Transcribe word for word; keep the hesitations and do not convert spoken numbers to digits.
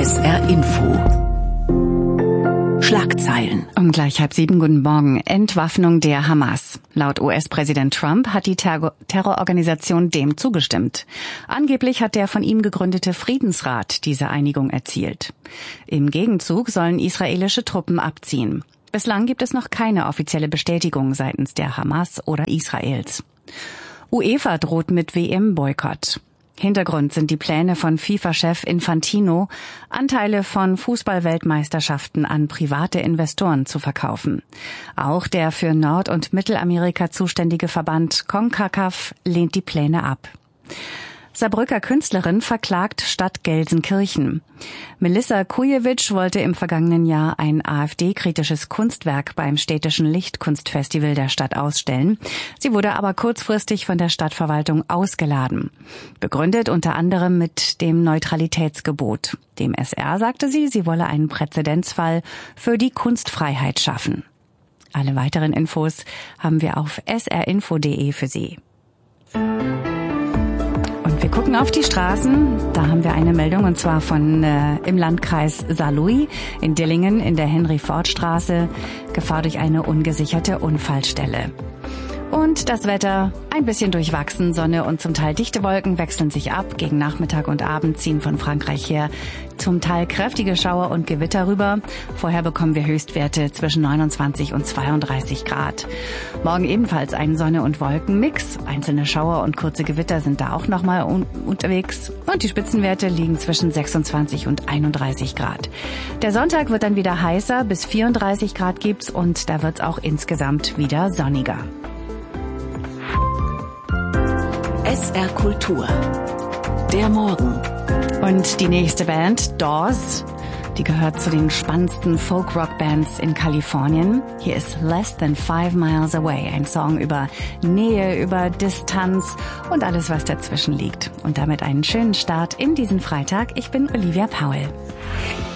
S R Info. Schlagzeilen. Um gleich halb sieben, guten Morgen. Entwaffnung der Hamas. Laut U S-Präsident Trump hat die Terror- Terrororganisation dem zugestimmt. Angeblich hat der von ihm gegründete Friedensrat diese Einigung erzielt. Im Gegenzug sollen israelische Truppen abziehen. Bislang gibt es noch keine offizielle Bestätigung seitens der Hamas oder Israels. UEFA droht mit W M-Boykott. Hintergrund sind die Pläne von FIFA-Chef Infantino, Anteile von Fußball-Weltmeisterschaften an private Investoren zu verkaufen. Auch der für Nord- und Mittelamerika zuständige Verband CONCACAF lehnt die Pläne ab. Saarbrücker Künstlerin verklagt Stadt Gelsenkirchen. Melissa Kujewitsch wollte im vergangenen Jahr ein AfD-kritisches Kunstwerk beim städtischen Lichtkunstfestival der Stadt ausstellen. Sie wurde aber kurzfristig von der Stadtverwaltung ausgeladen. Begründet unter anderem mit dem Neutralitätsgebot. Dem S R sagte sie, sie wolle einen Präzedenzfall für die Kunstfreiheit schaffen. Alle weiteren Infos haben wir auf s r info punkt d e für Sie. Wir gucken auf die Straßen. Da haben wir eine Meldung, und zwar von äh, im Landkreis Saarlouis in Dillingen in der Henry-Ford-Straße. Gefahr durch eine ungesicherte Unfallstelle. Und das Wetter ein bisschen durchwachsen. Sonne und zum Teil dichte Wolken wechseln sich ab. Gegen Nachmittag und Abend ziehen von Frankreich her zum Teil kräftige Schauer und Gewitter rüber. Vorher bekommen wir Höchstwerte zwischen neunundzwanzig und zweiunddreißig Grad. Morgen ebenfalls ein Sonne- und Wolkenmix. Einzelne Schauer und kurze Gewitter sind da auch nochmal un- unterwegs. Und die Spitzenwerte liegen zwischen sechsundzwanzig und einunddreißig Grad. Der Sonntag wird dann wieder heißer. Bis vierunddreißig Grad gibt's und da wird's auch insgesamt wieder sonniger. S R Kultur. Der Morgen. Und die nächste Band, Dawes, die gehört zu den spannendsten Folk-Rock-Bands in Kalifornien. Hier ist Less Than Five Miles Away, ein Song über Nähe, über Distanz und alles, was dazwischen liegt. Und damit einen schönen Start in diesen Freitag. Ich bin Olivia Powell.